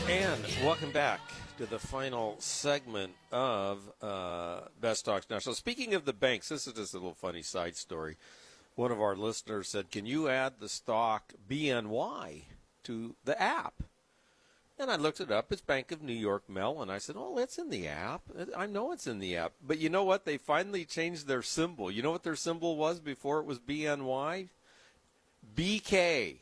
And welcome back to the final segment of Best Stocks National. Speaking of the banks, this is just a little funny side story. One of our listeners said, can you add the stock BNY to the app? And I looked it up. It's Bank of New York Mellon. I said, oh, it's in the app. I know it's in the app. But you know what? They finally changed their symbol. You know what their symbol was before it was BNY? BK.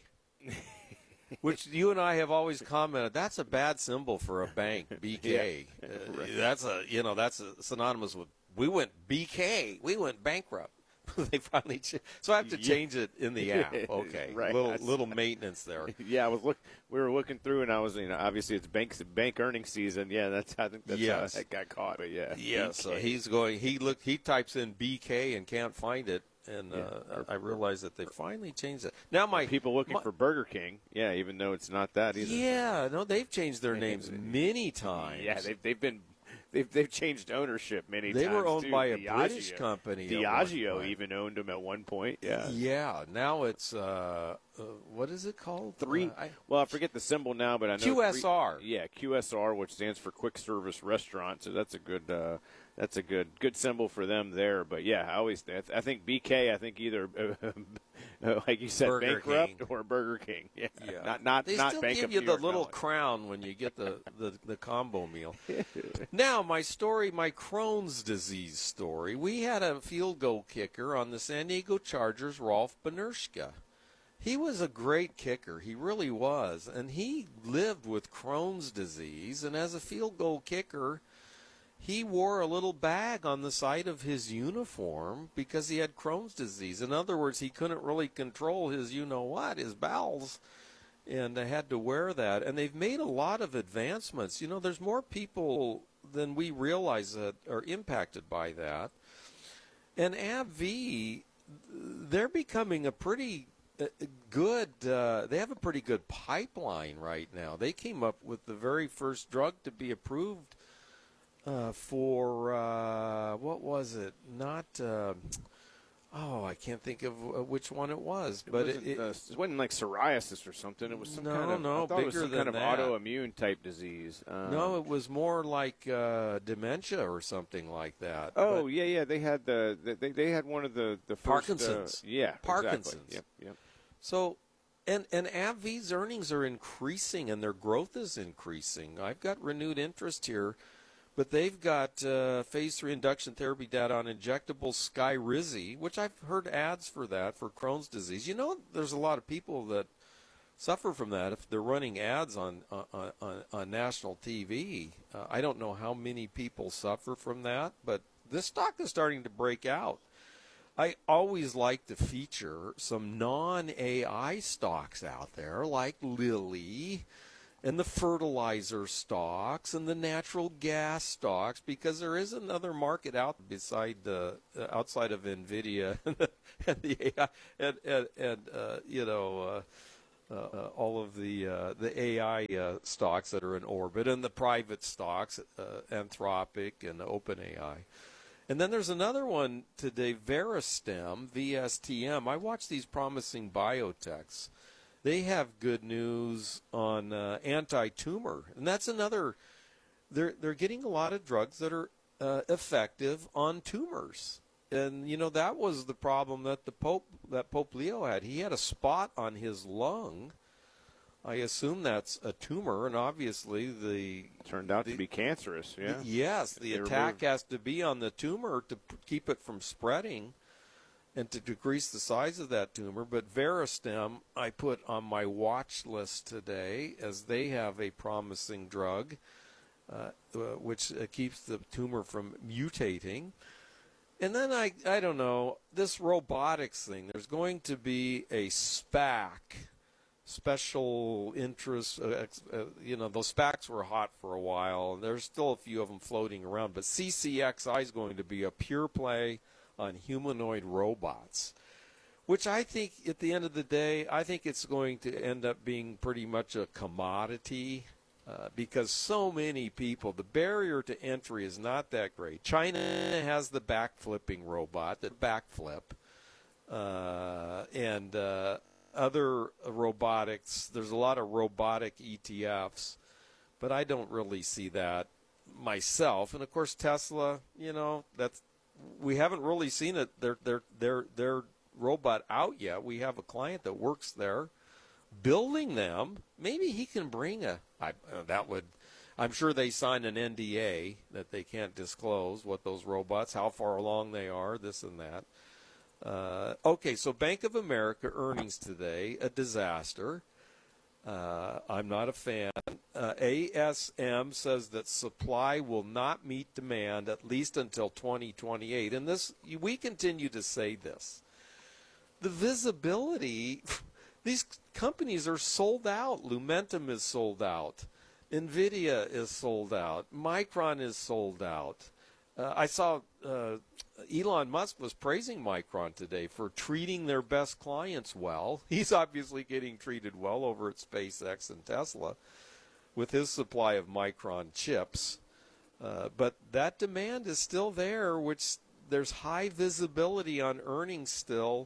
Which you and I have always commented, that's a bad symbol for a bank, BK. Right. That's synonymous with, we went BK, we went bankrupt. They finally so I have to change it in the app. Okay, right. Little maintenance there. Yeah, we were looking through, and I was, obviously it's bank earnings season. Yeah, I think that's how that got caught. But yeah, BK. So he's going. He types in BK and can't find it. And I realized that they finally changed it. Now people looking for Burger King, yeah, even though it's not that either. Yeah, no, they've changed their names many times. Yeah, they've changed ownership many times. They were owned by a Diageo. British company. Diageo even owned them at one point. Yeah. Yeah. Now it's what is it called? I forget the symbol now, but I know QSR. QSR, which stands for Quick Service Restaurant. So that's a good. That's a good symbol for them there. But yeah, I think BK. I think either like you said, Burger bankrupt King. or Burger King. Yeah, They not still Bank give of you New the York little Mellon. crown when you get the combo meal. Now my Crohn's disease story. We had a field goal kicker on the San Diego Chargers, Rolf Benershka. He was a great kicker. He really was. And he lived with Crohn's disease. And as a field goal kicker, he wore a little bag on the side of his uniform because he had Crohn's disease. In other words, he couldn't really control his his bowels, and had to wear that. And they've made a lot of advancements. There's more people than we realize that are impacted by that. And AbbVie, they're becoming a pretty good, they have a pretty good pipeline right now. They came up with the very first drug to be approved for, what was it? Not, I can't think of which one it was. But it wasn't like psoriasis or something. It was some kind of, I thought bigger it was some than kind of that. autoimmune type disease. No, it was more like dementia or something like that. Oh, yeah. They had they had one of the first, Parkinson's. Parkinson's. Exactly. Yep. So, and AbbVie's earnings are increasing and their growth is increasing. I've got renewed interest here. But they've got phase 3 induction therapy data on injectable Skyrizi, which I've heard ads for that for Crohn's disease. There's a lot of people that suffer from that if they're running ads on national TV. I don't know how many people suffer from that, but this stock is starting to break out. I always like to feature some non-AI stocks out there like Lilly and the fertilizer stocks and the natural gas stocks, because there is another market out outside of NVIDIA and the AI all of the AI stocks that are in orbit, and the private stocks, Anthropic and OpenAI. And then there's another one today, Verastem, VSTM. I watch these promising biotechs. They have good news on anti-tumor, and that's another. They're getting a lot of drugs that are effective on tumors, and that was the problem that Pope Leo had. He had a spot on his lung. I assume that's a tumor, and obviously turned out to be cancerous. Yeah. Yes, the attack has to be on the tumor to keep it from spreading and to decrease the size of that tumor. But Verastem I put on my watch list today, as they have a promising drug which keeps the tumor from mutating. And then I don't know, this robotics thing, there's going to be a SPAC, special interest, those SPACs were hot for a while, and there's still a few of them floating around, but CCXI is going to be a pure play on humanoid robots, which I think at the end of the day, I think it's going to end up being pretty much a commodity because so many people, the barrier to entry is not that great. China has the backflipping robot, the backflip, and other robotics. There's a lot of robotic ETFs. but I don't really see that myself. And of course, Tesla, we haven't really seen it. Their robot out yet. We have a client that works there, building them. Maybe he can bring I'm sure they signed an NDA that they can't disclose what those robots, how far along they are, this and that. Okay, so Bank of America earnings today, a disaster. I'm not a fan. ASM says that supply will not meet demand at least until 2028. And we continue to say this. The visibility, these companies are sold out. Lumentum is sold out. NVIDIA is sold out. Micron is sold out. I saw Elon Musk was praising Micron today for treating their best clients well. He's obviously getting treated well over at SpaceX and Tesla with his supply of Micron chips. But that demand is still there, which there's high visibility on earnings still.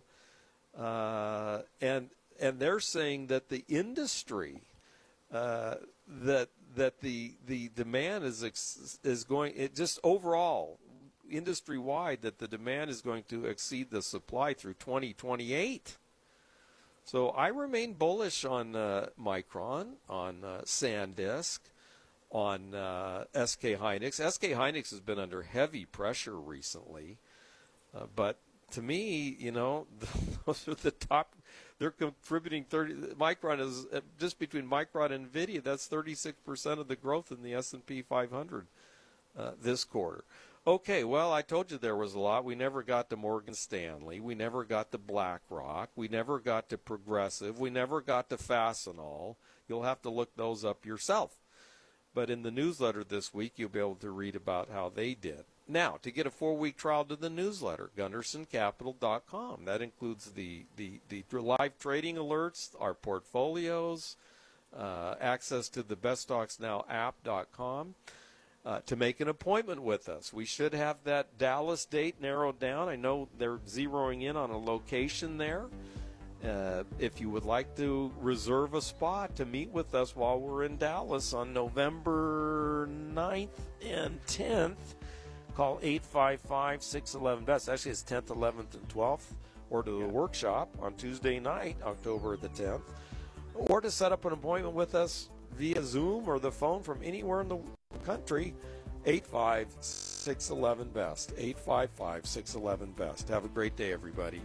And they're saying that the industry, that the demand is going, it just overall, industry-wide, that the demand is going to exceed the supply through 2028. So I remain bullish on Micron, on SanDisk, on SK Hynix. SK Hynix has been under heavy pressure recently, but to me, those are the top. They're contributing 30. Micron is just between Micron and NVIDIA. That's 36% of the growth in the S&P 500 this quarter. Okay, well, I told you there was a lot. We never got to Morgan Stanley. We never got to BlackRock. We never got to Progressive. We never got to Fastenal. You'll have to look those up yourself. But in the newsletter this week, you'll be able to read about how they did. Now, to get a 4-week trial to the newsletter, GundersonCapital.com. That includes the live trading alerts, our portfolios, access to the BestStocksNow.app.com. To make an appointment with us. We should have that Dallas date narrowed down. I know they're zeroing in on a location there. If you would like to reserve a spot to meet with us while we're in Dallas on November 9th and 10th, call 855-611-BEST. Actually, it's 10th, 11th, and 12th. Or to the workshop on Tuesday night, October the 10th. Or to set up an appointment with us via Zoom or the phone from anywhere in the country, 855-611-BEST. 855-611-BEST. Have a great day, everybody.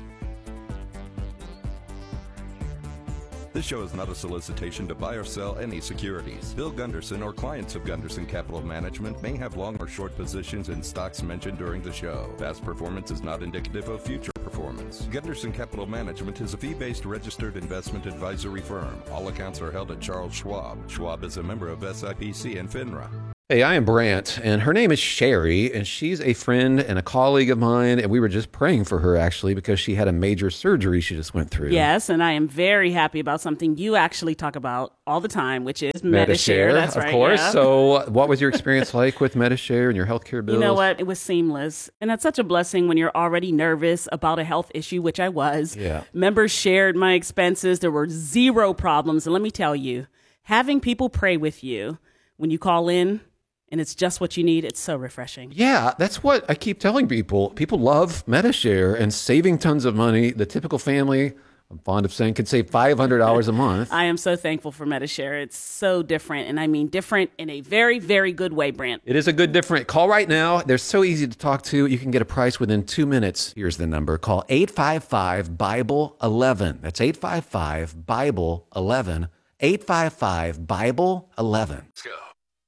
This show is not a solicitation to buy or sell any securities. Bill Gunderson or clients of Gunderson Capital Management may have long or short positions in stocks mentioned during the show. Past performance is not indicative of future performance. Gunderson Capital Management is a fee-based registered investment advisory firm. All accounts are held at Charles Schwab. Schwab is a member of SIPC and FINRA. Hey, I am Brant, and her name is Sherry, and she's a friend and a colleague of mine, and we were just praying for her, actually, because she had a major surgery she just went through. Yes, and I am very happy about something you actually talk about all the time, which is Medi-Share. That's right, of course. Yeah. So what was your experience like with Medi-Share and your healthcare bills? You know what? It was seamless, and that's such a blessing when you're already nervous about a health issue, which I was. Yeah. Members shared my expenses. There were zero problems, and let me tell you, having people pray with you when you call in, and it's just what you need. It's so refreshing. Yeah, that's what I keep telling people. People love Medi-Share and saving tons of money. The typical family, I'm fond of saying, could save $500 a month. I am so thankful for Medi-Share. It's so different, and I mean different in a very, very good way, Brant. It is a good different. Call right now. They're so easy to talk to. You can get a price within 2 minutes. Here's the number. Call 855-BIBLE-11. That's 855-BIBLE-11. 855-BIBLE-11. Let's go.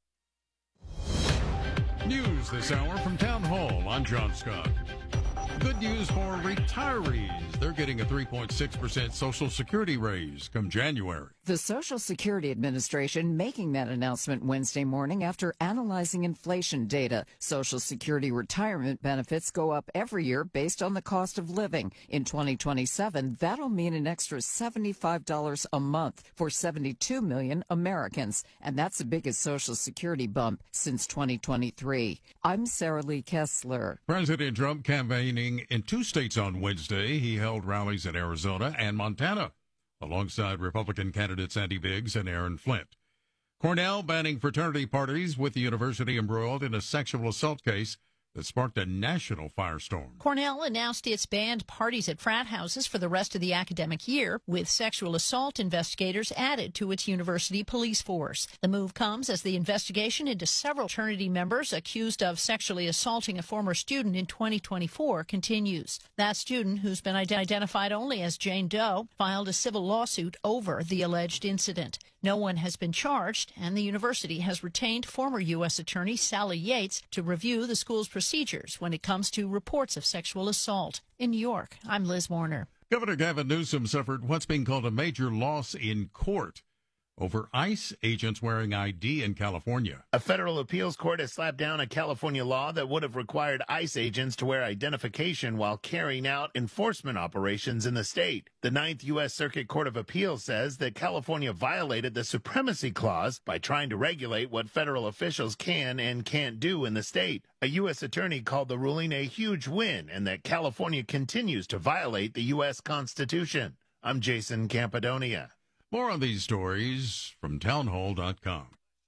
News this hour from Town Hall. I'm John Scott. Good news for retirees. They're getting a 3.6% Social Security raise come January. The Social Security Administration making that announcement Wednesday morning after analyzing inflation data. Social Security retirement benefits go up every year based on the cost of living. In 2027, that'll mean an extra $75 a month for 72 million Americans. And that's the biggest Social Security bump since 2023. I'm Sarah Lee Kessler. President Trump campaigning in 2 states on Wednesday. He held rallies in Arizona and Montana, alongside Republican candidates Andy Biggs and Aaron Flint. Cornell banning fraternity parties with the university embroiled in a sexual assault case that sparked a national firestorm. Cornell announced it's banned parties at frat houses for the rest of the academic year, with sexual assault investigators added to its university police force. The move comes as the investigation into several fraternity members accused of sexually assaulting a former student in 2024 continues. That student, who's been identified only as Jane Doe, filed a civil lawsuit over the alleged incident. No one has been charged, and the university has retained former U.S. Attorney Sally Yates to review the school's procedures when it comes to reports of sexual assault. In New York, I'm Liz Warner. Governor Gavin Newsom suffered what's being called a major loss in court over ICE agents wearing ID in California. A federal appeals court has slapped down a California law that would have required ICE agents to wear identification while carrying out enforcement operations in the state. The Ninth U.S. Circuit Court of Appeals says that California violated the Supremacy Clause by trying to regulate what federal officials can and can't do in the state. A U.S. attorney called the ruling a huge win and that California continues to violate the U.S. Constitution. I'm Jason Campadonia. More on these stories from townhall.com.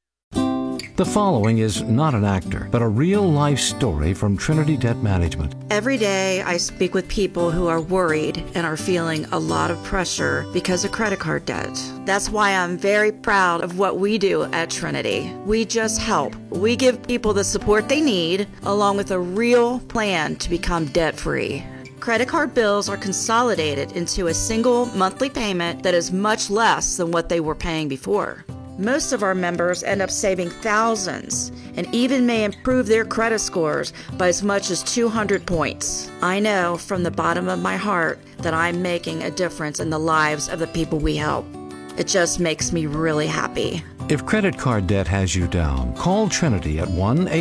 The following is not an actor, but a real-life story from Trinity Debt Management. Every day I speak with people who are worried and are feeling a lot of pressure because of credit card debt. That's why I'm very proud of what we do at Trinity. We just help. We give people the support they need, along with a real plan to become debt-free. Credit card bills are consolidated into a single monthly payment that is much less than what they were paying before. Most of our members end up saving thousands and even may improve their credit scores by as much as 200 points. I know from the bottom of my heart that I'm making a difference in the lives of the people we help. It just makes me really happy. If credit card debt has you down, call Trinity at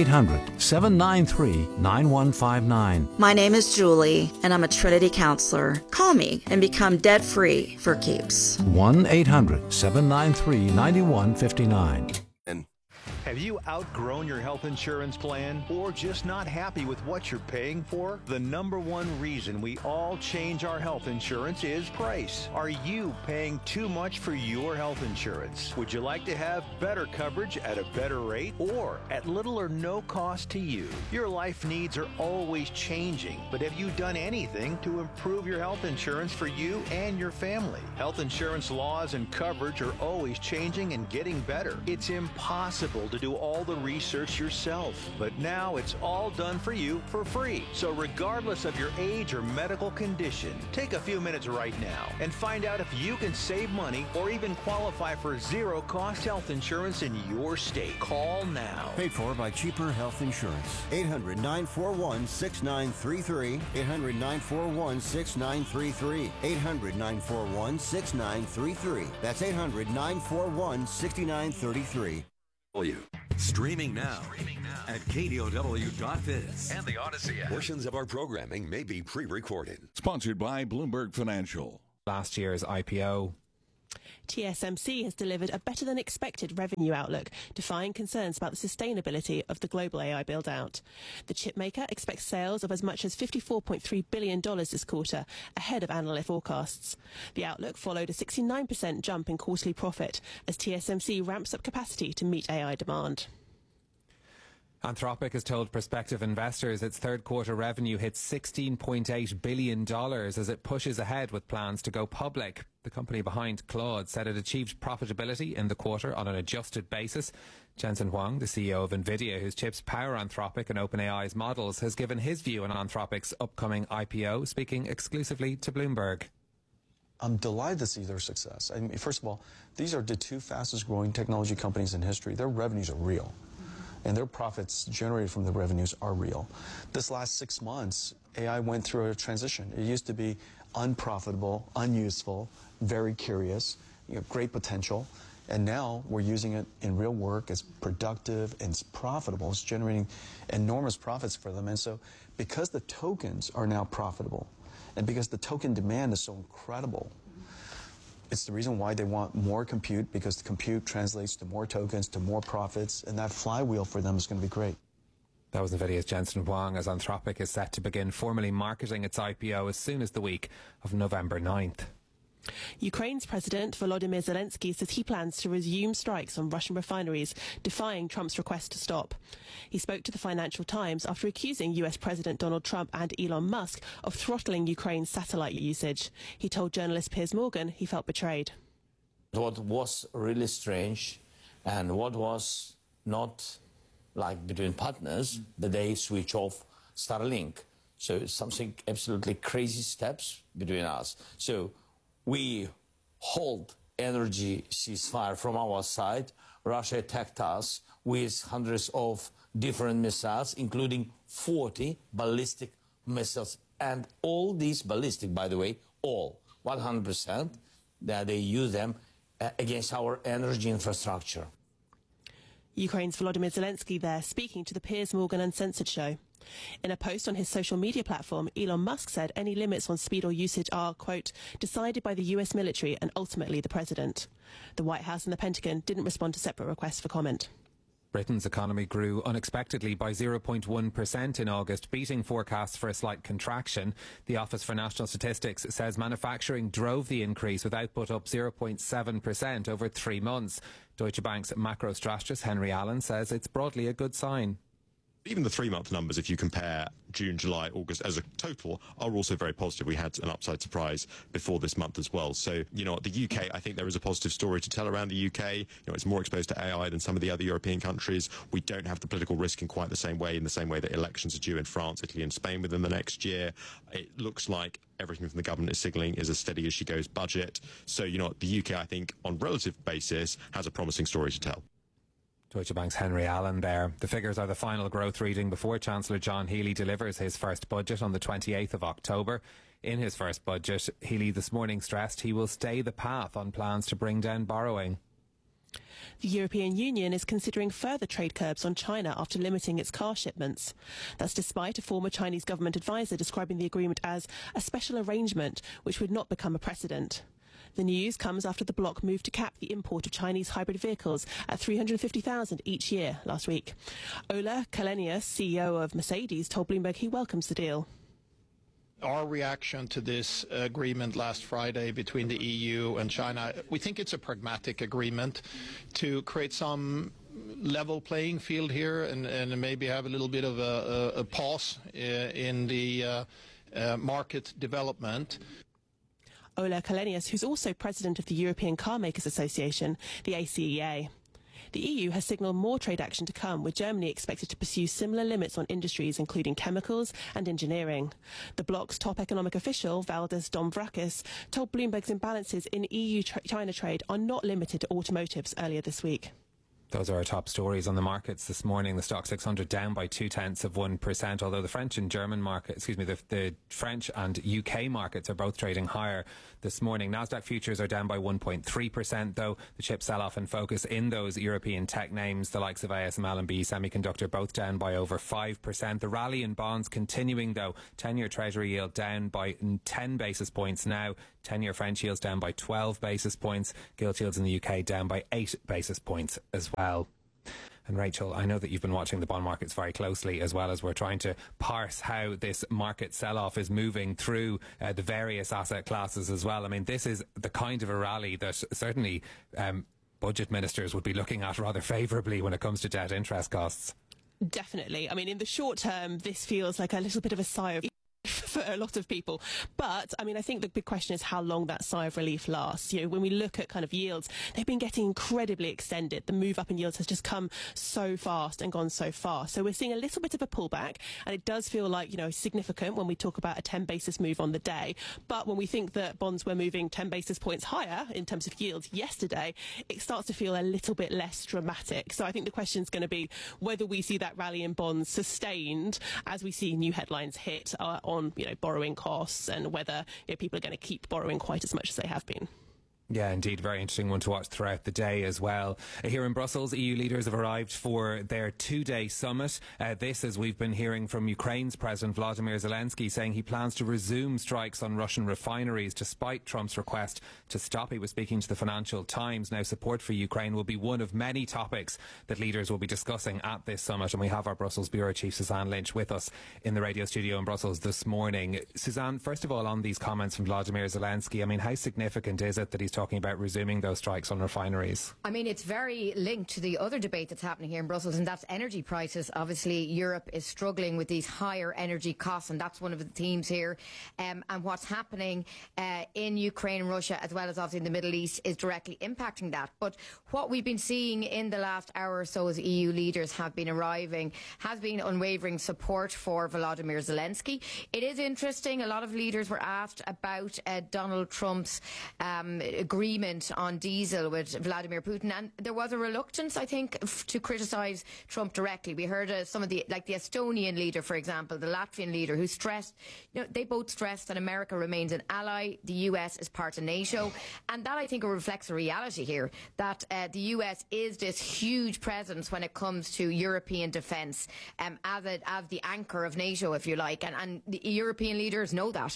1-800-793-9159. My name is Julie, and I'm a Trinity counselor. Call me and become debt-free for keeps. 1-800-793-9159. Have you outgrown your health insurance plan or just not happy with what you're paying for? The number one reason we all change our health insurance is price. Are you paying too much for your health insurance? Would you like to have better coverage at a better rate or at little or no cost to you? Your life needs are always changing, but have you done anything to improve your health insurance for you and your family? Health insurance laws and coverage are always changing and getting better. It's impossible to do all the research yourself, but now it's all done for you for free. So regardless of your age or medical condition, take a few minutes right now and find out if you can save money or even qualify for zero-cost health insurance in your state. Call now. Paid for by Cheaper Health Insurance. 800-941-6933. 800-941-6933. 800-941-6933. That's 800-941-6933. Streaming now at KDOW.biz and the Odyssey app. Portions of our programming may be pre-recorded. Sponsored by Bloomberg Financial. Last year's IPO. TSMC has delivered a better-than-expected revenue outlook, defying concerns about the sustainability of the global AI build-out. The chipmaker expects sales of as much as $54.3 billion this quarter, ahead of analyst forecasts. The outlook followed a 69% jump in quarterly profit as TSMC ramps up capacity to meet AI demand. Anthropic has told prospective investors its third quarter revenue hit $16.8 billion as it pushes ahead with plans to go public. The company behind Claude said it achieved profitability in the quarter on an adjusted basis. Jensen Huang, the CEO of NVIDIA, whose chips power Anthropic and OpenAI's models, has given his view on Anthropic's upcoming IPO, speaking exclusively to Bloomberg. I'm delighted to see their success. I mean, first of all, these are the two fastest growing technology companies in history. Their revenues are real, and their profits generated from the revenues are real. This last 6 months, AI went through a transition. It used to be unprofitable, unuseful, very curious, great potential, and now we're using it in real work. It's productive and it's profitable. It's generating enormous profits for them. And so because the tokens are now profitable and because the token demand is so incredible, it's the reason why they want more compute, because the compute translates to more tokens, to more profits, and that flywheel for them is going to be great. That was NVIDIA's Jensen Huang, as Anthropic is set to begin formally marketing its IPO as soon as the week of November 9th. Ukraine's President Volodymyr Zelensky says he plans to resume strikes on Russian refineries, defying Trump's request to stop. He spoke to the Financial Times after accusing US President Donald Trump and Elon Musk of throttling Ukraine's satellite usage. He told journalist Piers Morgan he felt betrayed. What was really strange and what was not like between partners, that they switch off Starlink. So it's something absolutely crazy steps between us. So we hold energy ceasefire from our side. Russia attacked us with hundreds of different missiles, including 40 ballistic missiles. And all these ballistic, by the way, all, 100%, that they use them against our energy infrastructure. Ukraine's Volodymyr Zelensky there, speaking to the Piers Morgan Uncensored show. In a post on his social media platform, Elon Musk said any limits on speed or usage are, quote, decided by the US military and ultimately the president. The White House and the Pentagon didn't respond to separate requests for comment. Britain's economy grew unexpectedly by 0.1% in August, beating forecasts for a slight contraction. The Office for National Statistics says manufacturing drove the increase, with output up 0.7% over 3 months. Deutsche Bank's macro strategist Henry Allen says it's broadly a good sign. Even the 3-month numbers, if you compare June, July, August as a total, are also very positive. We had an upside surprise before this month as well. So, the UK, I think there is a positive story to tell around the UK. It's more exposed to AI than some of the other European countries. We don't have the political risk in quite the same way that elections are due in France, Italy and Spain within the next year. It looks like everything from the government is signalling is a steady as she goes budget. So, the UK, I think, on relative basis, has a promising story to tell. Deutsche Bank's Henry Allen there. The figures are the final growth reading before Chancellor John Healey delivers his first budget on the 28th of October. In his first budget, Healey this morning stressed he will stay the path on plans to bring down borrowing. The European Union is considering further trade curbs on China after limiting its car shipments. That's despite a former Chinese government advisor describing the agreement as a special arrangement which would not become a precedent. The news comes after the bloc moved to cap the import of Chinese hybrid vehicles at 350,000 each year last week. Ola Källenius, CEO of Mercedes, told Bloomberg he welcomes the deal. Our reaction to this agreement last Friday between the EU and China, we think it's a pragmatic agreement to create some level playing field here and maybe have a little bit of a pause in the market development. Ola Källenius, who's also president of the European Car Makers Association, the ACEA. The EU has signalled more trade action to come, with Germany expected to pursue similar limits on industries, including chemicals and engineering. The bloc's top economic official, Valdis Dombrovskis, told Bloomberg's imbalances in EU-China trade are not limited to automotives earlier this week. Those are our top stories on the markets this morning. The Stock 600 down by 0.2%, although the French and German market, the French and UK markets are both trading higher this morning. Nasdaq futures are down by 1.3%, though. The chip sell-off and focus in those European tech names, the likes of ASML and BE Semiconductor, both down by over 5%. The rally in bonds continuing, though. 10-year Treasury yield down by 10 basis points now. 10-year French yields down by 12 basis points. Gilt yields in the UK down by 8 basis points as well. And Rachel, I know that you've been watching the bond markets very closely, as well as we're trying to parse how this market sell-off is moving through the various asset classes as well. I mean, this is the kind of a rally that certainly budget ministers would be looking at rather favourably when it comes to debt interest costs. Definitely. I mean, in the short term, this feels like a little bit of a sigh of for a lot of people. But, I mean, I think the big question is how long that sigh of relief lasts. When we look at kind of yields, they've been getting incredibly extended. The move up in yields has just come so fast and gone so far. So we're seeing a little bit of a pullback, and it does feel like, significant when we talk about a 10 basis move on the day. But when we think that bonds were moving 10 basis points higher in terms of yields yesterday, it starts to feel a little bit less dramatic. So I think the question is going to be whether we see that rally in bonds sustained as we see new headlines hit on borrowing costs, and whether people are going to keep borrowing quite as much as they have been. Yeah, indeed. Very interesting one to watch throughout the day as well. Here in Brussels, EU leaders have arrived for their two-day summit. This, as we've been hearing from Ukraine's President Vladimir Zelensky, saying he plans to resume strikes on Russian refineries despite Trump's request to stop. He was speaking to the Financial Times. Now, support for Ukraine will be one of many topics that leaders will be discussing at this summit. And we have our Brussels Bureau Chief, Suzanne Lynch, with us in the radio studio in Brussels this morning. Suzanne, first of all, on these comments from Vladimir Zelensky, I mean, how significant is it that he's talking about resuming those strikes on refineries? I mean, it's very linked to the other debate that's happening here in Brussels, and that's energy prices. Obviously, Europe is struggling with these higher energy costs, and that's one of the themes here. And what's happening in Ukraine and Russia, as well as obviously in the Middle East, is directly impacting that. But what we've been seeing in the last hour or so as EU leaders have been arriving has been unwavering support for Volodymyr Zelensky. It is interesting, a lot of leaders were asked about Donald Trump's agreement on diesel with Vladimir Putin, and there was a reluctance, I think, to criticise Trump directly. We heard some of the Estonian leader, for example, the Latvian leader, who stressed, they both stressed that America remains an ally, the US is part of NATO, and that, I think, reflects a reality here, that the US is this huge presence when it comes to European defence, as the anchor of NATO, if you like, and the European leaders know that.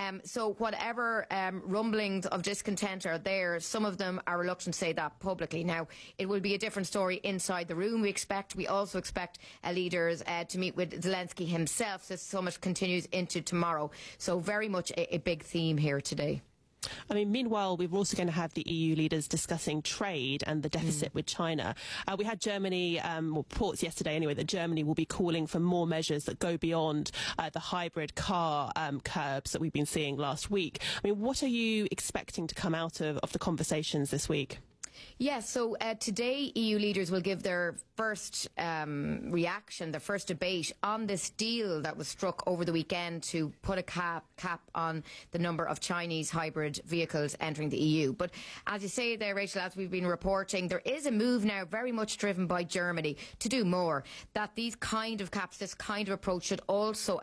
So whatever rumblings of discontent are there, some of them are reluctant to say that publicly. Now, it will be a different story inside the room, we also expect leaders to meet with Zelensky himself. This summit continues into tomorrow. So very much a big theme here today. I mean, meanwhile, we're also going to have the EU leaders discussing trade and the deficit with China. We had Germany, reports yesterday anyway, that Germany will be calling for more measures that go beyond the hybrid car curbs that we've been seeing last week. I mean, what are you expecting to come out of the conversations this week? Yes, so today EU leaders will give their first reaction, their first debate on this deal that was struck over the weekend to put a cap on the number of Chinese hybrid vehicles entering the EU. But as you say there, Rachel, as we've been reporting, there is a move now very much driven by Germany to do more, that these kind of caps, this kind of approach should also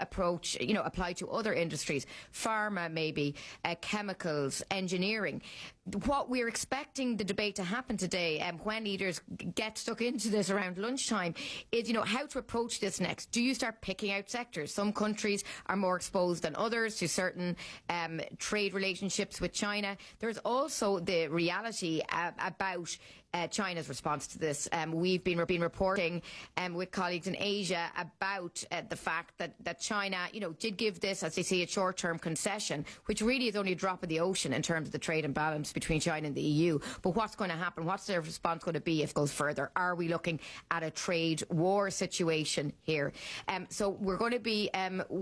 apply to other industries, pharma maybe, chemicals, engineering. What we're expecting the debate to happen today, when leaders get stuck into this around lunchtime, is how to approach this next. Do you start picking out sectors? Some countries are more exposed than others to certain trade relationships with China. There's also the reality about China's response to this. We've been reporting with colleagues in Asia about the fact that China, did give this, as they say, a short-term concession, which really is only a drop in the ocean in terms of the trade imbalance between China and the EU. But what's going to happen? What's their response going to be if it goes further? Are we looking at a trade war situation here? So we're going to be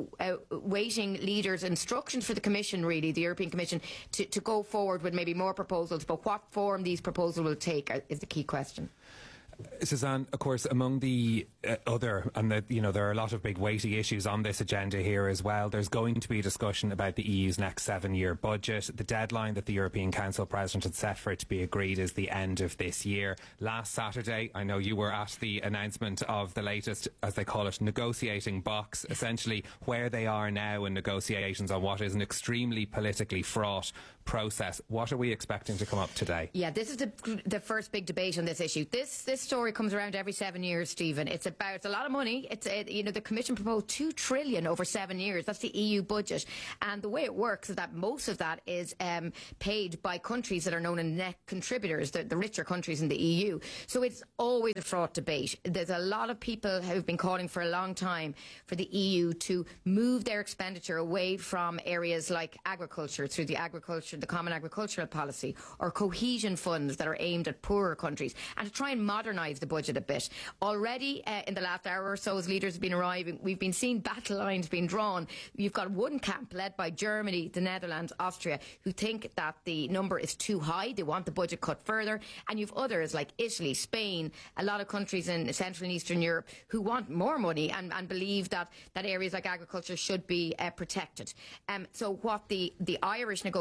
waiting leaders' instructions for the Commission, really, the European Commission, to go forward with maybe more proposals. But what form these proposals will take is the key question. Suzanne, of course, among the other, and there are a lot of big weighty issues on this agenda here as well. There's going to be a discussion about the EU's next 7-year budget. The deadline that the European Council President had set for it to be agreed is the end of this year. Last Saturday, I know you were at the announcement of the latest, as they call it, negotiating box, essentially where they are now in negotiations on what is an extremely politically fraught process. What are we expecting to come up today? Yeah, this is the first big debate on this issue. This story comes around every 7 years, Stephen. It's a lot of money. The Commission proposed $2 trillion over 7 years. That's the EU budget, and the way it works is that most of that is paid by countries that are known as net contributors, the richer countries in the EU. So it's always a fraught debate. There's a lot of people who've been calling for a long time for the EU to move their expenditure away from areas like agriculture through the Common Agricultural Policy, or cohesion funds that are aimed at poorer countries, and to try and modernise the budget a bit. Already in the last hour or so, as leaders have been arriving, we've been seeing battle lines being drawn. You've got one camp led by Germany, the Netherlands, Austria, who think that the number is too high. They want the budget cut further. And you've others like Italy, Spain, a lot of countries in Central and Eastern Europe who want more money and believe that areas like agriculture should be protected. So what the Irish negotiators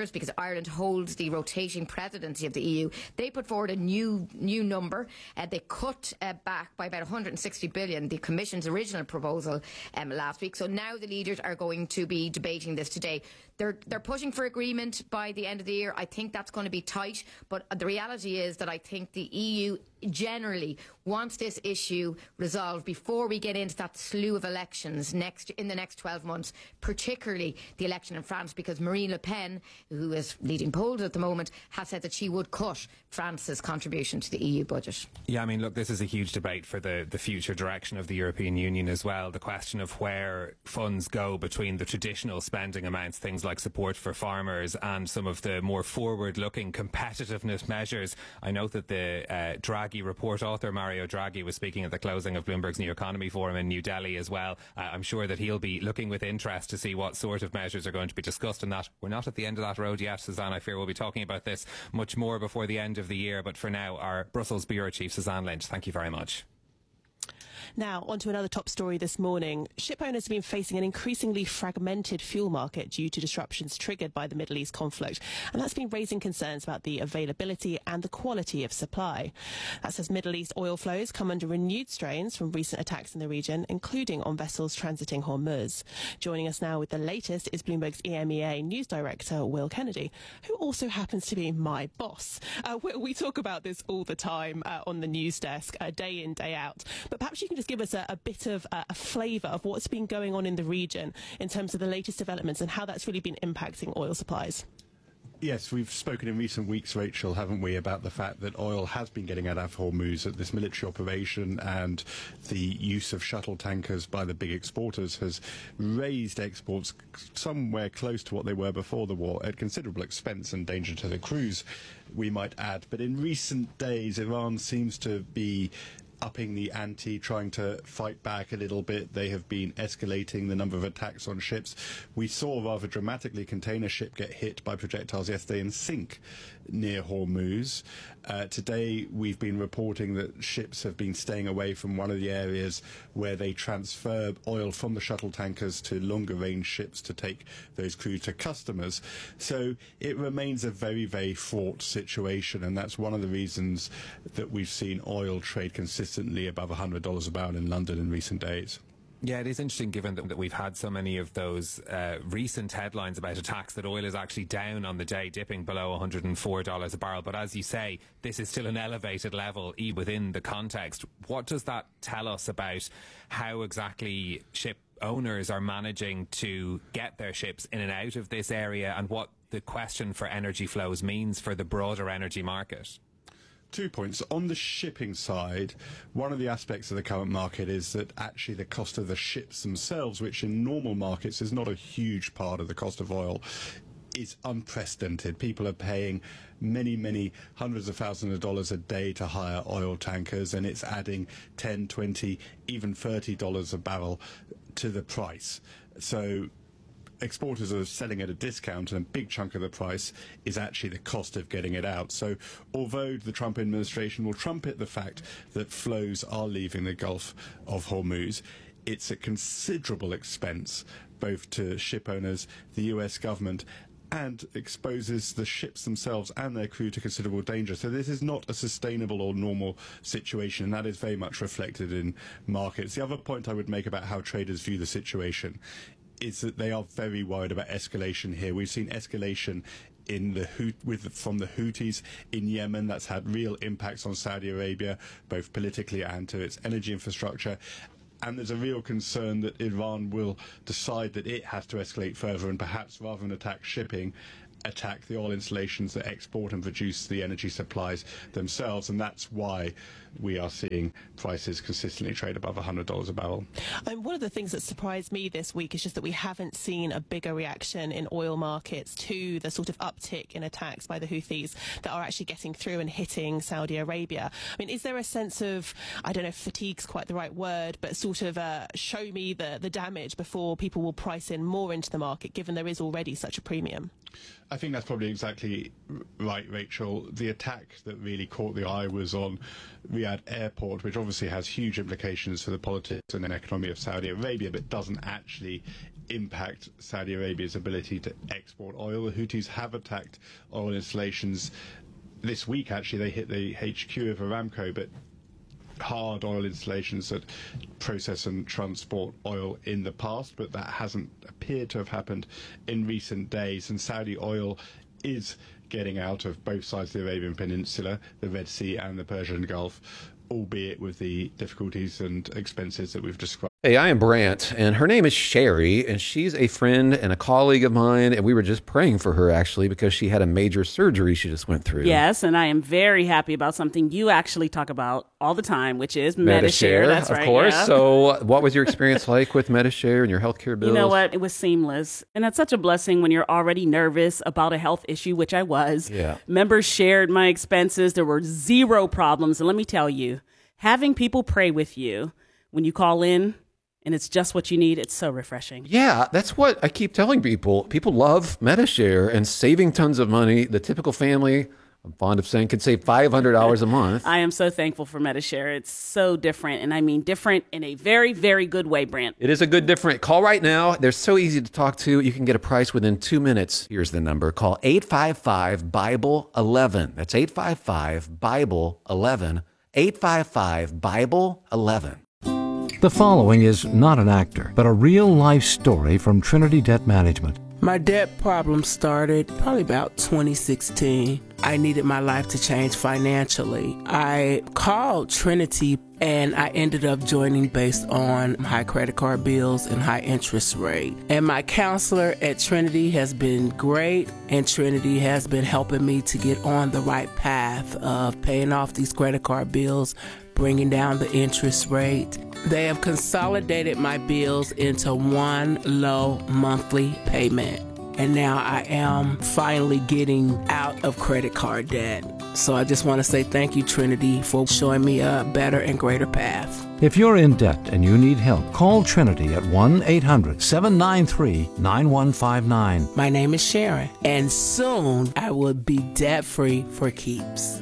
leaders, because Ireland holds the rotating presidency of the EU, they put forward a new number. They cut back by about 160 billion, the Commission's original proposal last week. So now the leaders are going to be debating this today. They're pushing for agreement by the end of the year. I think that's going to be tight, but the reality is that I think the EU generally wants this issue resolved before we get into that slew of elections in the next 12 months, particularly the election in France, because Marine Le Pen, who is leading polls at the moment, has said that she would cut France's contribution to the EU budget. Yeah, I mean, look, this is a huge debate for the future direction of the European Union as well. The question of where funds go between the traditional spending amounts, things like support for farmers, and some of the more forward-looking competitiveness measures. I note that the Draghi report author, Mario Draghi, was speaking at the closing of Bloomberg's New Economy Forum in New Delhi as well. I'm sure that he'll be looking with interest to see what sort of measures are going to be discussed in that. We're not at the end of that road yet, Suzanne. I fear we'll be talking about this much more before the end of the year. But for now, our Brussels Bureau Chief, Suzanne Lynch, thank you very much. Now, on to another top story this morning. Ship owners have been facing an increasingly fragmented fuel market due to disruptions triggered by the Middle East conflict, and that's been raising concerns about the availability and the quality of supply. That's as Middle East oil flows come under renewed strains from recent attacks in the region, including on vessels transiting Hormuz. Joining us now with the latest is Bloomberg's EMEA News Director, Will Kennedy, who also happens to be my boss. We talk about this all the time on the news desk, day in, day out, but perhaps you can just give us a bit of a flavour of what's been going on in the region in terms of the latest developments and how that's really been impacting oil supplies. Yes, we've spoken in recent weeks, Rachel, haven't we, about the fact that oil has been getting out of Hormuz, that this military operation and the use of shuttle tankers by the big exporters has raised exports somewhere close to what they were before the war, at considerable expense and danger to the crews, we might add. But in recent days, Iran seems to be upping the ante, trying to fight back a little bit. They have been escalating the number of attacks on ships. We saw rather dramatically a container ship get hit by projectiles yesterday and sink near Hormuz. Today we've been reporting that ships have been staying away from one of the areas where they transfer oil from the shuttle tankers to longer range ships to take those crews to customers. So it remains a very, very fraught situation, and that's one of the reasons that we've seen oil trade consistently above $100 a barrel in London in recent days. Yeah, it is interesting given that we've had so many of those recent headlines about attacks that oil is actually down on the day, dipping below $104 a barrel. But as you say, this is still an elevated level even within the context. What does that tell us about how exactly ship owners are managing to get their ships in and out of this area, and what the question for energy flows means for the broader energy market? 2 points. On the shipping side, one of the aspects of the current market is that actually the cost of the ships themselves, which in normal markets is not a huge part of the cost of oil, is unprecedented. People are paying many, many hundreds of thousands of dollars a day to hire oil tankers, and it's adding $10, $20, even $30 a barrel to the price. So exporters are selling at a discount, and a big chunk of the price is actually the cost of getting it out. So although the Trump administration will trumpet the fact that flows are leaving the Gulf of Hormuz, it's a considerable expense both to ship owners, the US government, and exposes the ships themselves and their crew to considerable danger. So this is not a sustainable or normal situation, and that is very much reflected in markets. The other point I would make about how traders view the situation is that they are very worried about escalation here. We've seen escalation in from the Houthis in Yemen. That's had real impacts on Saudi Arabia, both politically and to its energy infrastructure. And there's a real concern that Iran will decide that it has to escalate further, and perhaps rather than attack shipping, attack the oil installations that export and produce the energy supplies themselves. And that's why we are seeing prices consistently trade above $100 a barrel. One of the things that surprised me this week is just that we haven't seen a bigger reaction in oil markets to the sort of uptick in attacks by the Houthis that are actually getting through and hitting Saudi Arabia. I mean, is there a sense of, I don't know if fatigue's quite the right word, but sort of show me the damage before people will price in more into the market, given there is already such a premium? I think that's probably exactly right, Rachel. The attack that really caught the eye was on Riyadh Airport, which obviously has huge implications for the politics and economy of Saudi Arabia, but doesn't actually impact Saudi Arabia's ability to export oil. The Houthis have attacked oil installations this week. Actually, they hit the HQ of Aramco, but hard oil installations that process and transport oil in the past, but that hasn't appeared to have happened in recent days. And Saudi oil is getting out of both sides of the Arabian Peninsula, the Red Sea and the Persian Gulf, albeit with the difficulties and expenses that we've described. Hey, I am Brant, and her name is Sherry, and she's a friend and a colleague of mine, and we were just praying for her, actually, because she had a major surgery she just went through. Yes, and I am very happy about something you actually talk about all the time, which is Medi-Share. That's right, of course. yeah. So what was your experience like with Medi-Share and your healthcare bills? You know what? It was seamless. And that's such a blessing when you're already nervous about a health issue, which I was. Yeah. Members shared my expenses. There were zero problems. And let me tell you, having people pray with you when you call in, and it's just what you need, it's so refreshing. Yeah, that's what I keep telling people. People love Medi-Share and saving tons of money. The typical family, I'm fond of saying, could save $500 a month. I am so thankful for Medi-Share. It's so different, and I mean different in a very, very good way, Brant. It is a good different. Call right now. They're so easy to talk to. You can get a price within 2 minutes. Here's the number. Call 855-BIBLE-11. That's 855-BIBLE-11. 855-BIBLE-11. The following is not an actor, but a real-life story from Trinity Debt Management. My debt problem started probably about 2016. I needed my life to change financially. I called Trinity and I ended up joining based on high credit card bills and high interest rate. And my counselor at Trinity has been great, and Trinity has been helping me to get on the right path of paying off these credit card bills, bringing down the interest rate. They have consolidated my bills into one low monthly payment. And now I am finally getting out of credit card debt. So I just want to say thank you, Trinity, for showing me a better and greater path. If you're in debt and you need help, call Trinity at 1-800-793-9159. My name is Sharon, and soon I will be debt-free for keeps.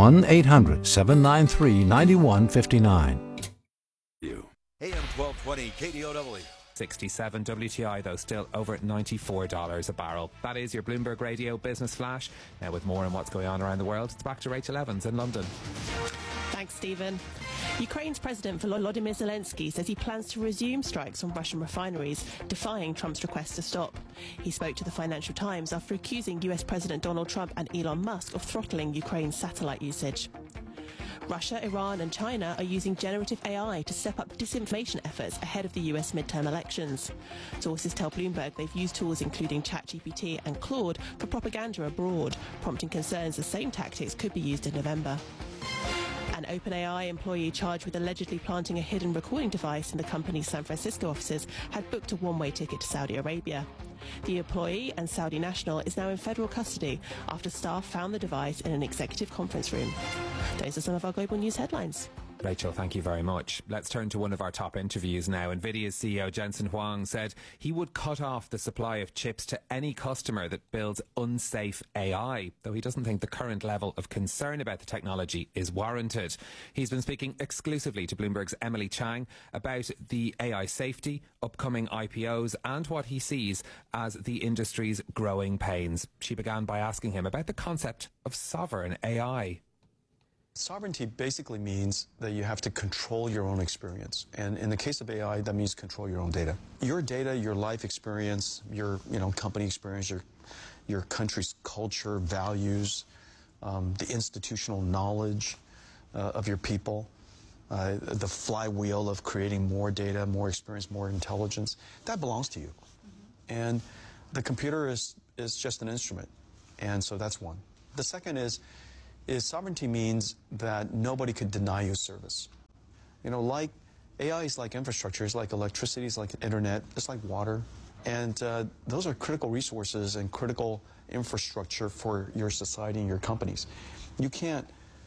1-800-793-9159. AM 1220 KDOW. 67 WTI, though, still over at $94 a barrel. That is your Bloomberg Radio Business Flash. Now, with more on what's going on around the world, it's back to Rachel Evans in London. Thanks, Stephen. Ukraine's President Volodymyr Zelensky says he plans to resume strikes on Russian refineries, defying Trump's request to stop. He spoke to the Financial Times after accusing US President Donald Trump and Elon Musk of throttling Ukraine's satellite usage. Russia, Iran and China are using generative AI to step up disinformation efforts ahead of the US midterm elections. Sources tell Bloomberg they've used tools including ChatGPT and Claude for propaganda abroad, prompting concerns the same tactics could be used in November. An OpenAI employee charged with allegedly planting a hidden recording device in the company's San Francisco offices had booked a one-way ticket to Saudi Arabia. The employee and Saudi national is now in federal custody after staff found the device in an executive conference room. Those are some of our global news headlines. Rachel, thank you very much. Let's turn to one of our top interviews now. NVIDIA's CEO Jensen Huang said he would cut off the supply of chips to any customer that builds unsafe AI, though he doesn't think the current level of concern about the technology is warranted. He's been speaking exclusively to Bloomberg's Emily Chang about the AI safety, upcoming IPOs, and what he sees as the industry's growing pains. She began by asking him about the concept of sovereign AI. Sovereignty basically means that you have to control your own experience. And in the case of AI, that means control your own data. Your data, your life experience, your company experience, your country's culture, values, the institutional knowledge of your people, the flywheel of creating more data, more experience, more intelligence, that belongs to you. And the computer is just an instrument. And so that's one. The second is sovereignty means that nobody could deny you service. Like AI is like infrastructure, it's like electricity, it's like internet, it's like water. And those are critical resources and critical infrastructure for your society and your companies. You can't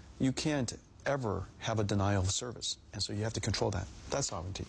ever have a denial of service. And so you have to control that. That's sovereignty.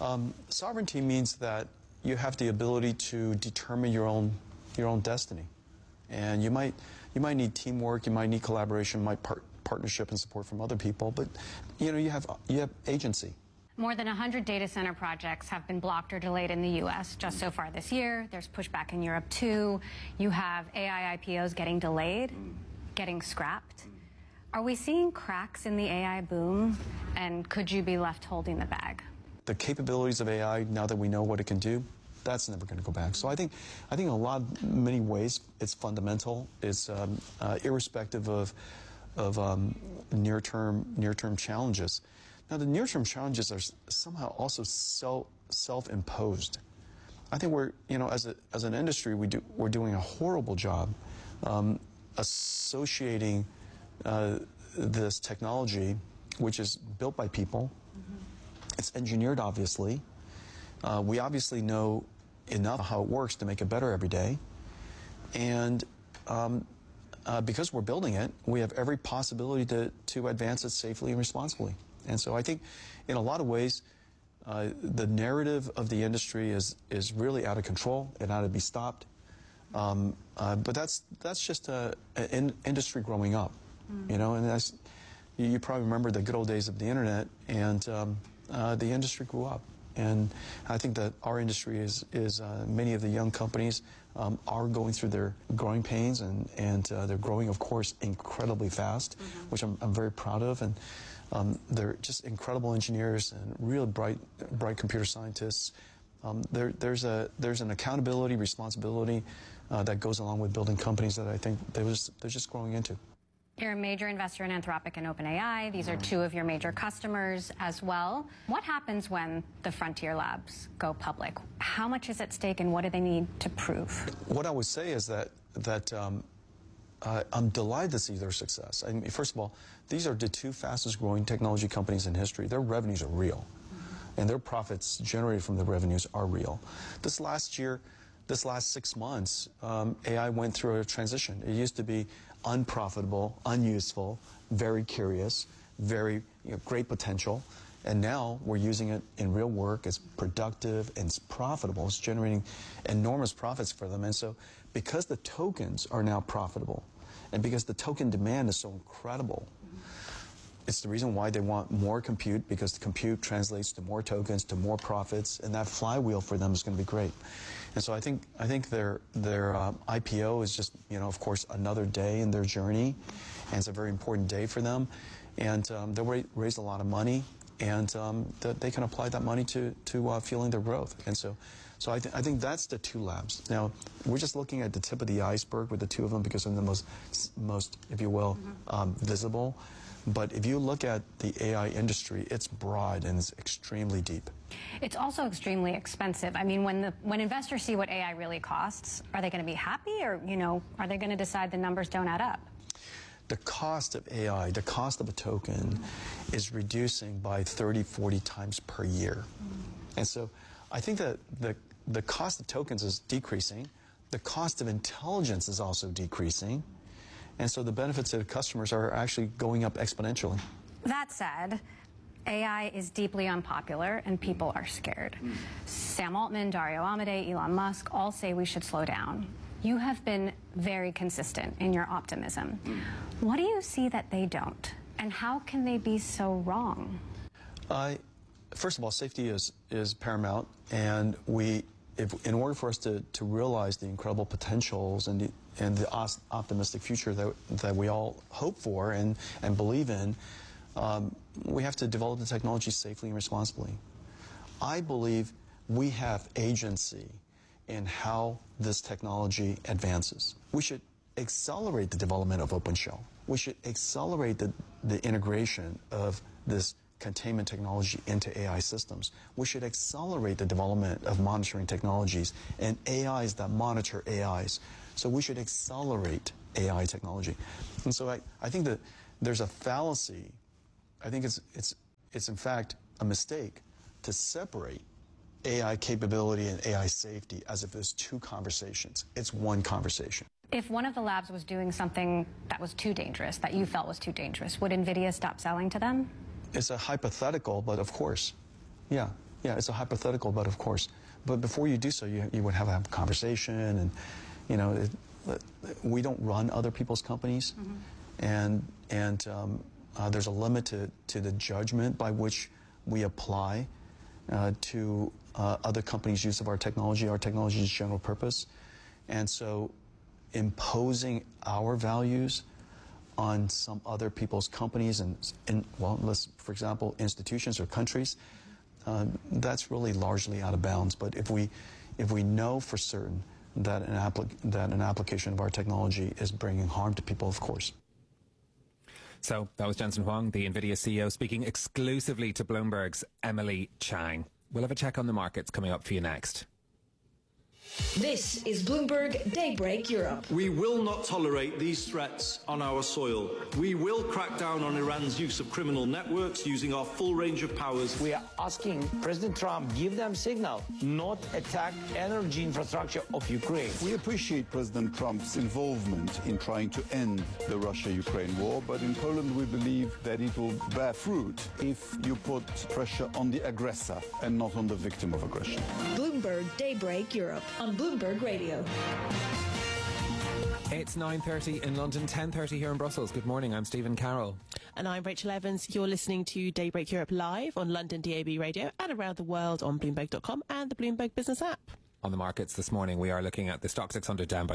Sovereignty means that you have the ability to determine your own destiny. And you might need teamwork, you might need collaboration, partnership and support from other people, but you have agency. More than 100 data center projects have been blocked or delayed in the U.S. just so far this year. There's pushback in Europe, too. You have AI IPOs getting delayed, getting scrapped. Are we seeing cracks in the AI boom, and could you be left holding the bag? The capabilities of AI, now that we know what it can do, that's never going to go back. So I think in many ways, it's fundamental. It's irrespective of near-term challenges. Now, the near-term challenges are somehow also self-imposed. I think as an industry, we're doing a horrible job associating this technology, which is built by people. It's engineered, obviously. We obviously know enough how it works to make it better every day. And because we're building it, we have every possibility to advance it safely and responsibly. And so I think in a lot of ways, the narrative of the industry is really out of control. It ought to be stopped. But that's just an industry growing up, and you probably remember the good old days of the internet, and the industry grew up. And I think that our industry is many of the young companies are going through their growing pains, and they're growing, of course, incredibly fast, which I'm very proud of. And they're just incredible engineers and really bright computer scientists. There's an accountability, responsibility that goes along with building companies that I think they're just growing into. You're a major investor in Anthropic and OpenAI. These are two of your major customers as well. What happens when the frontier labs go public? How much is at stake, and what do they need to prove? What I would say is that I'm delighted to see their success. I mean, first of all, these are the two fastest growing technology companies in history. Their revenues are real, and their profits generated from the revenues are real. This last 6 months, AI went through a transition. It used to be unprofitable, unuseful, very curious, very great potential. And now we're using it in real work. It's productive and it's profitable. It's generating enormous profits for them. And so because the tokens are now profitable and because the token demand is so incredible, it's the reason why they want more compute, because the compute translates to more tokens, to more profits, and that flywheel for them is going to be great. And so I think their IPO is just, of course, another day in their journey, and it's a very important day for them. And they'll raise a lot of money, and they can apply that money to fueling their growth. And so I think that's the two labs. Now, we're just looking at the tip of the iceberg with the two of them because they're the most, if you will, visible. But if you look at the AI industry, it's broad and it's extremely deep. It's also extremely expensive. I mean, when investors see what AI really costs, are they going to be happy, or are they going to decide the numbers don't add up? The cost of AI, the cost of a token, is reducing by 30, 40 times per year. And so I think that the cost of tokens is decreasing. The cost of intelligence is also decreasing. And so the benefits to the customers are actually going up exponentially. That said, AI is deeply unpopular and people are scared. Sam Altman, Dario Amodei, Elon Musk all say we should slow down. You have been very consistent in your optimism. What do you see that they don't? And how can they be so wrong? First of all, safety is paramount, and in order for us to realize the incredible potentials and the optimistic future that we all hope for and believe in, we have to develop the technology safely and responsibly. I believe we have agency in how this technology advances. We should accelerate the development of OpenShell. We should accelerate the integration of this containment technology into AI systems. We should accelerate the development of monitoring technologies and AIs that monitor AIs. So we should accelerate AI technology. And so I think that there's a fallacy. I think it's in fact a mistake to separate AI capability and AI safety as if there's two conversations. It's one conversation. If one of the labs was doing something that was too dangerous, that you felt was too dangerous, would NVIDIA stop selling to them? It's a hypothetical, but of course. Yeah, it's a hypothetical, but of course. But before you do so, you would have a conversation, and we don't run other people's companies, and there's a limit to the judgment by which we apply to other companies' use of our technology. Our technology is general purpose, and so imposing our values on some other people's companies and well, for example, institutions or countries, that's really largely out of bounds. But if we know for certain that an application of our technology is bringing harm to people, of course. So that was Jensen Huang, the NVIDIA CEO, speaking exclusively to Bloomberg's Emily Chang. We'll have a check on the markets coming up for you next. This is Bloomberg Daybreak Europe. We will not tolerate these threats on our soil. We will crack down on Iran's use of criminal networks using our full range of powers. We are asking President Trump, give them signal, not attack energy infrastructure of Ukraine. We appreciate President Trump's involvement in trying to end the Russia-Ukraine war, but in Poland we believe that it will bear fruit if you put pressure on the aggressor and not on the victim of aggression. Bloomberg Daybreak Europe on Bloomberg Radio. It's 9:30 in London, 10:30 here in Brussels. Good morning, I'm Stephen Carroll. And I'm Rachel Evans. You're listening to Daybreak Europe live on London DAB Radio and around the world on Bloomberg.com and the Bloomberg Business app. On the markets this morning, we are looking at the Stock 600 down by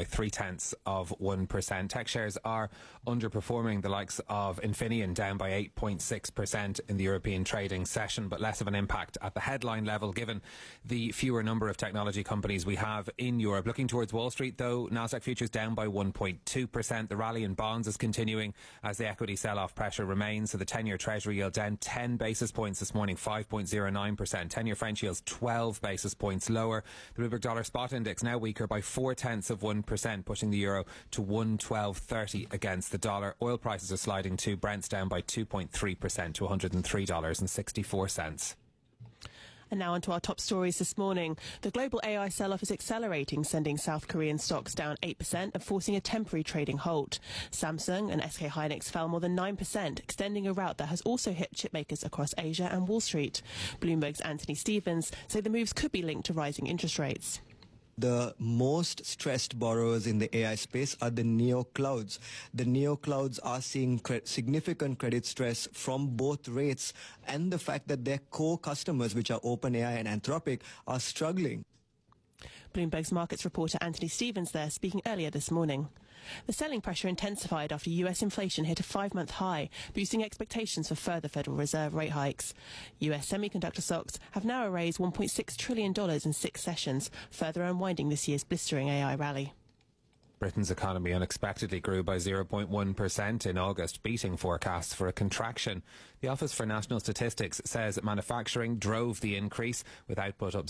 0.3%. Tech shares are underperforming, the likes of Infineon down by 8.6% in the European trading session, but less of an impact at the headline level given the fewer number of technology companies we have in Europe. Looking towards Wall Street, though, Nasdaq futures down by 1.2%. The rally in bonds is continuing as the equity sell-off pressure remains. So the 10-year Treasury yield down 10 basis points this morning, 5.09%. 10-year French yields 12 basis points lower. The Bloomberg Dollar Spot Index now weaker by 0.4%, pushing the euro to 112.30 against the dollar. Oil prices are sliding too. Brent's down by 2.3% to $103.64. And now onto our top stories this morning. The global AI sell-off is accelerating, sending South Korean stocks down 8% and forcing a temporary trading halt. Samsung and SK Hynix fell more than 9%, extending a rout that has also hit chipmakers across Asia and Wall Street. Bloomberg's Anthony Stevens say the moves could be linked to rising interest rates. The most stressed borrowers in the AI space are the neo-clouds. The neo-clouds are seeing significant credit stress from both rates and the fact that their core customers, which are OpenAI and Anthropic, are struggling. Bloomberg's markets reporter Anthony Stevens there speaking earlier this morning. The selling pressure intensified after US inflation hit a 5-month high, boosting expectations for further Federal Reserve rate hikes. US semiconductor stocks have now raised $1.6 trillion in 6 sessions, further unwinding this year's blistering AI rally. Britain's economy unexpectedly grew by 0.1% in August, beating forecasts for a contraction. The Office for National Statistics says manufacturing drove the increase, with output up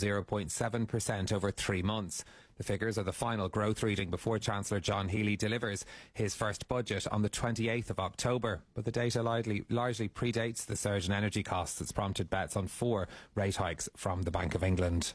0.7% over 3 months. The figures are the final growth reading before Chancellor John Healey delivers his first budget on the 28th of October. But the data largely predates the surge in energy costs that's prompted bets on 4 rate hikes from the Bank of England.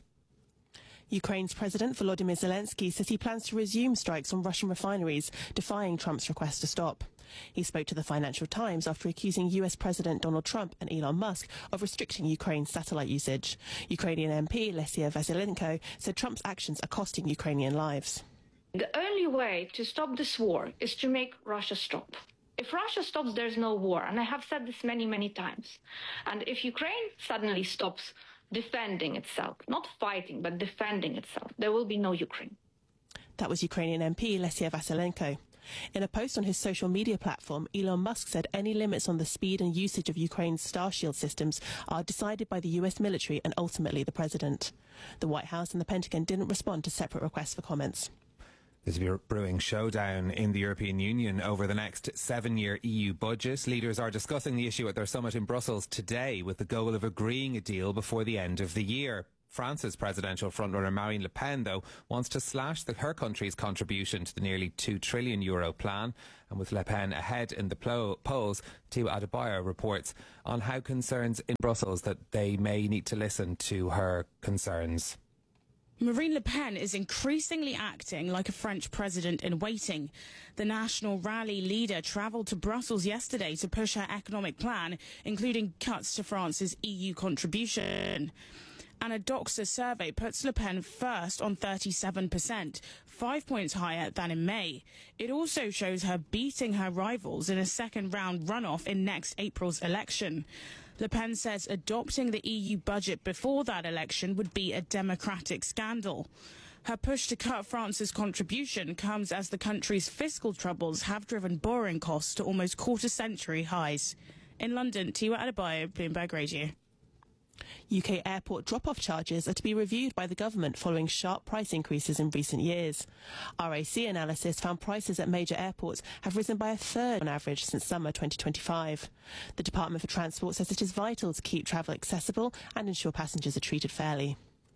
Ukraine's President Volodymyr Zelensky says he plans to resume strikes on Russian refineries, defying Trump's request to stop. He spoke to the Financial Times after accusing US President Donald Trump and Elon Musk of restricting Ukraine's satellite usage. Ukrainian MP Lesia Vasylenko said Trump's actions are costing Ukrainian lives. The only way to stop this war is to make Russia stop. If Russia stops, there's no war. And I have said this many, many times. And if Ukraine suddenly stops defending itself, not fighting, but defending itself, there will be no Ukraine. That was Ukrainian MP Lesia Vasylenko. In a post on his social media platform, Elon Musk said any limits on the speed and usage of Ukraine's Starshield systems are decided by the US military and ultimately the president. The White House and the Pentagon didn't respond to separate requests for comments. There's a brewing showdown in the European Union over the next 7-year EU budget. Leaders are discussing the issue at their summit in Brussels today with the goal of agreeing a deal before the end of the year. France's presidential frontrunner Marine Le Pen, though, wants to slash her country's contribution to the nearly €2 trillion plan. And with Le Pen ahead in the polls, Thibaut Adebayor reports on how concerns in Brussels that they may need to listen to her concerns. Marine Le Pen is increasingly acting like a French president in waiting. The National Rally leader travelled to Brussels yesterday to push her economic plan, including cuts to France's EU contribution. And a Doxa survey puts Le Pen first on 37%, 5 points higher than in May. It also shows her beating her rivals in a second-round runoff in next April's election. Le Pen says adopting the EU budget before that election would be a democratic scandal. Her push to cut France's contribution comes as the country's fiscal troubles have driven borrowing costs to almost quarter-century highs. In London, Tiwa Adebayo, Bloomberg Radio. UK airport drop-off charges are to be reviewed by the government following sharp price increases in recent years. RAC analysis found prices at major airports have risen by a third on average since summer 2025. The Department for Transport says it is vital to keep travel accessible and ensure passengers are treated fairly.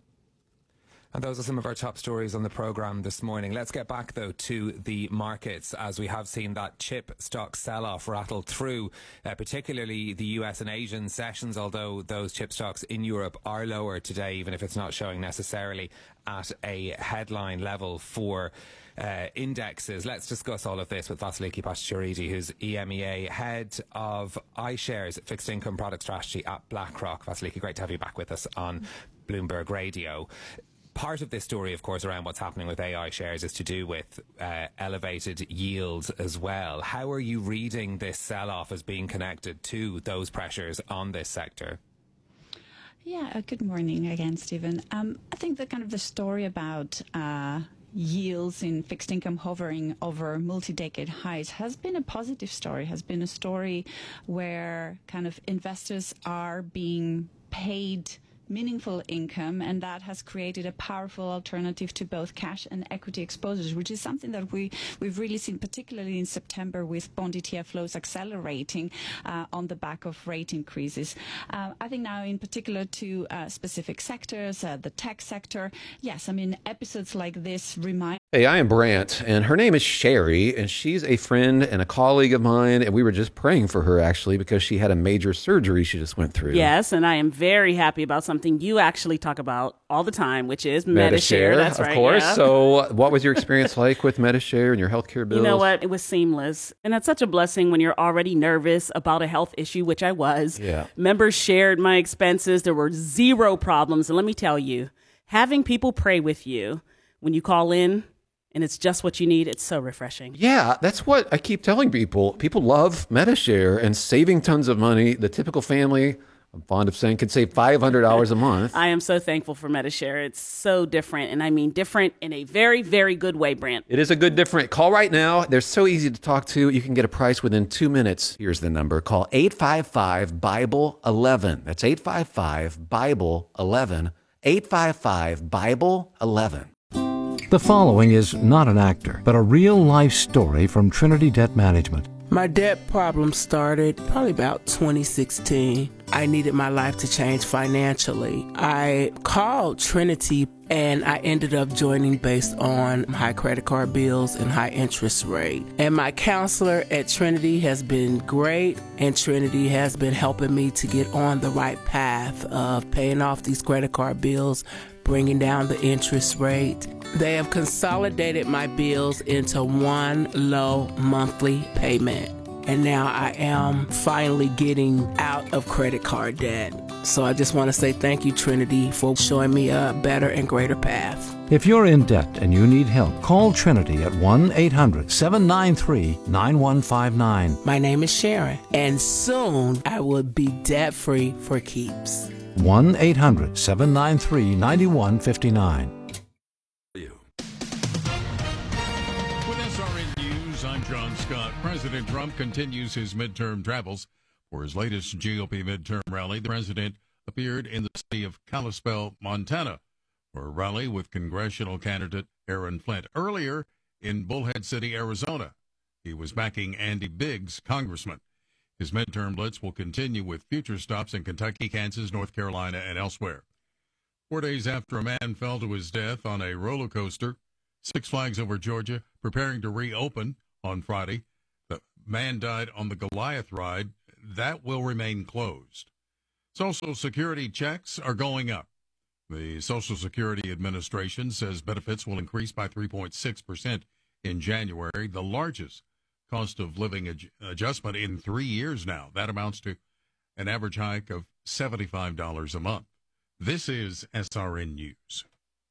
And those are some of our top stories on the programme this morning. Let's get back, though, to the markets, as we have seen that chip stock sell-off rattle through, particularly the US and Asian sessions, although those chip stocks in Europe are lower today, even if it's not showing necessarily at a headline level for indexes. Let's discuss all of this with Vasiliki Pashturidi, who's EMEA head of iShares Fixed Income Product Strategy at BlackRock. Vasiliki, great to have you back with us on Bloomberg Radio. Part of this story, of course, around what's happening with AI shares is to do with elevated yields as well. How are you reading this sell-off as being connected to those pressures on this sector? Yeah, good morning again, Stephen. I think the story about yields in fixed income hovering over multi-decade highs has been a positive story, has been a story where kind of investors are being paid meaningful income, and that has created a powerful alternative to both cash and equity exposures, which is something that we've really seen, particularly in September, with bond ETF flows accelerating on the back of rate increases. I think now, in particular, to specific sectors, the tech sector, yes, I mean, episodes like this remind. Hey, I am Brant, and her name is Sherry, and she's a friend and a colleague of mine, and we were just praying for her, actually, because she had a major surgery she just went through. Yes, and I am very happy about something you actually talk about all the time, which is Medi-Share. That's right, of course. Yeah. So what was your experience like with Medi-Share and your healthcare bills? You know what? It was seamless. And that's such a blessing when you're already nervous about a health issue, which I was. Yeah. Members shared my expenses. There were zero problems. And let me tell you, having people pray with you when you call in, and it's just what you need, it's so refreshing. Yeah, that's what I keep telling people. People love Medi-Share and saving tons of money. The typical family, I'm fond of saying, could save $500 a month. I am so thankful for Medi-Share. It's so different, and I mean different in a very, very good way, Brant. It is a good different. Call right now. They're so easy to talk to. You can get a price within 2 minutes. Here's the number. Call 855-BIBLE-11. That's 855-BIBLE-11. 855-BIBLE-11. The following is not an actor, but a real-life story from Trinity Debt Management. My debt problem started probably about 2016. I needed my life to change financially. I called Trinity and I ended up joining based on high credit card bills and high interest rate. And my counselor at Trinity has been great, and Trinity has been helping me to get on the right path of paying off these credit card bills, bringing down the interest rate. They have consolidated my bills into one low monthly payment. And now I am finally getting out of credit card debt. So I just want to say thank you, Trinity, for showing me a better and greater path. If you're in debt and you need help, call Trinity at 1-800-793-9159. My name is Sharon, and soon I will be debt-free for keeps. 1-800-793-9159. With SRN News, I'm John Scott. President Trump continues his midterm travels. For his latest GOP midterm rally, the president appeared in the city of Kalispell, Montana, for a rally with congressional candidate Aaron Flint. Earlier in Bullhead City, Arizona, he was backing Andy Biggs, congressman. His midterm blitz will continue with future stops in Kentucky, Kansas, North Carolina, and elsewhere. 4 days after a man fell to his death on a roller coaster, Six Flags Over Georgia preparing to reopen on Friday. The man died on the Goliath ride. That will remain closed. Social Security checks are going up. The Social Security Administration says benefits will increase by 3.6% in January, the largest cost of living adjustment in 3 years now. That amounts to an average hike of $75 a month. This is SRN News.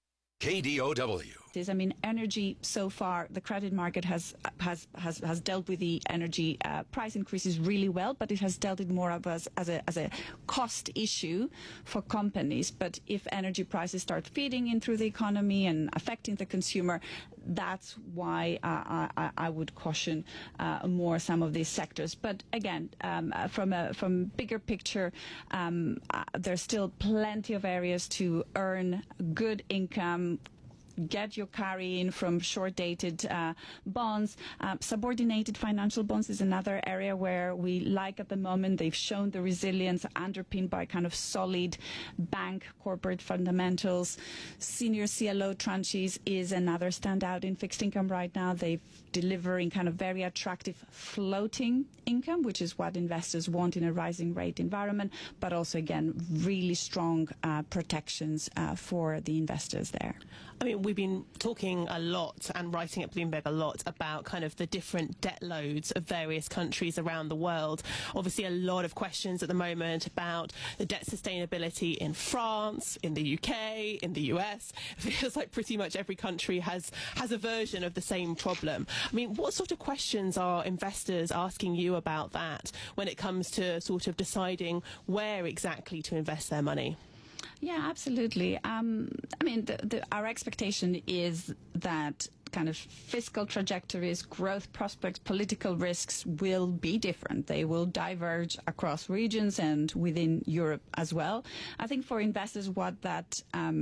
KDOW. I mean, energy so far, the credit market has dealt with the energy price increases really well, but it has dealt it more of as a cost issue for companies. But if energy prices start feeding in through the economy and affecting the consumer, that's why I would caution more some of these sectors. But again, from bigger picture, there's still plenty of areas to earn good income. Get your carry in from short-dated bonds. Subordinated financial bonds is another area where we like at the moment. They've shown the resilience underpinned by kind of solid bank corporate fundamentals. Senior CLO tranches is another standout in fixed income right now. They're delivering kind of very attractive floating income, which is what investors want in a rising rate environment, but also, again, really strong protections for the investors there. I mean, we've been talking a lot and writing at Bloomberg a lot about kind of the different debt loads of various countries around the world. Obviously, a lot of questions at the moment about the debt sustainability in France, in the UK, in the US. It feels like pretty much every country has a version of the same problem. I mean, what sort of questions are investors asking you about that when it comes to sort of deciding where exactly to invest their money? Yeah, absolutely. I mean, our expectation is that kind of fiscal trajectories, growth prospects, political risks will be different. They will diverge across regions and within Europe as well. I think for investors, what that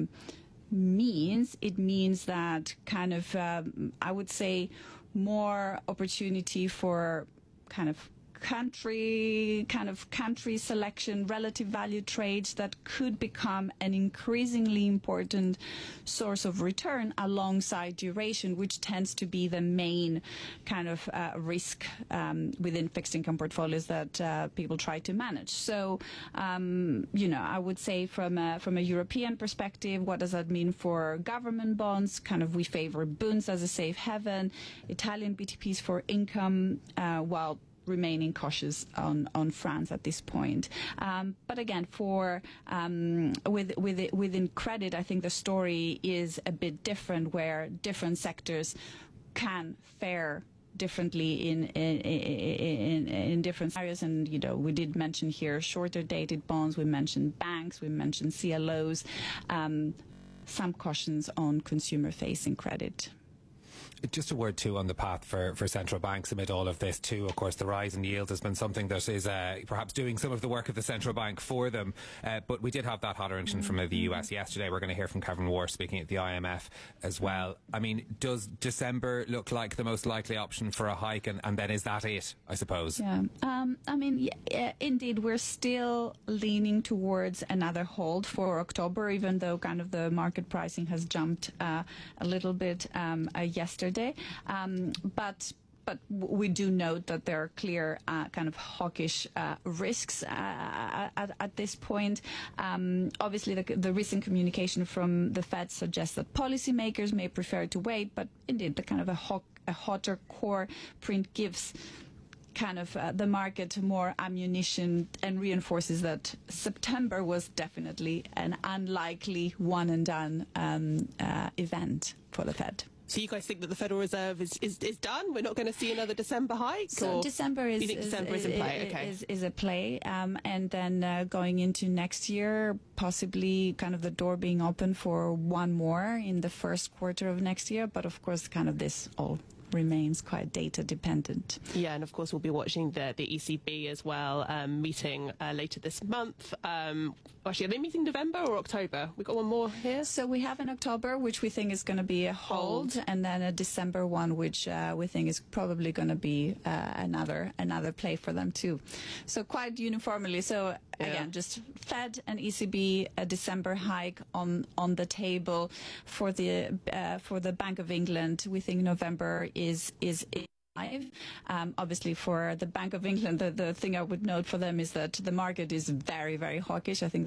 means, it means that kind of, I would say, more opportunity for kind of country selection, relative value trades that could become an increasingly important source of return alongside duration, which tends to be the main kind of risk within fixed income portfolios that people try to manage. So, I would say from a European perspective, what does that mean for government bonds? Kind of we favor Bunds as a safe haven, Italian BTPs for income, while remaining cautious on France at this point. But again, within credit, I think the story is a bit different, where different sectors can fare differently in different areas. And we did mention here shorter dated bonds, we mentioned banks, we mentioned CLOs, some cautions on consumer facing credit. Just a word too on the path for central banks amid all of this too. Of course, the rise in yields has been something that is perhaps doing some of the work of the central bank for them. But we did have that holleration from the US yesterday. We're going to hear from Kevin Warsh speaking at the IMF as well. I mean, does December look like the most likely option for a hike? And then is that it, I suppose? Yeah. I mean, indeed, we're still leaning towards another hold for October, even though kind of the market pricing has jumped a little bit yesterday. But we do note that there are clear kind of hawkish risks at this point. Obviously, the recent communication from the Fed suggests that policymakers may prefer to wait, but indeed, the kind of a hotter core print gives kind of the market more ammunition and reinforces that September was definitely an unlikely one and done event for the Fed. So you guys think that the Federal Reserve is done? We're not going to see another December hike? So December is in play? Okay. Is a play, and then going into next year, possibly kind of the door being open for one more in the first quarter of next year. But of course, kind of this all remains quite data dependent. Yeah, and of course we'll be watching the ECB as well, meeting later this month. Actually, are they meeting November or October? We've got one more here. So we have in October, which we think is going to be a hold, and then a December one, which we think is probably going to be another play for them too. So quite uniformly. So again, just Fed and ECB, a December hike on the table for the Bank of England. We think November is obviously for the Bank of England, the thing I would note for them is that the market is very, very hawkish. I think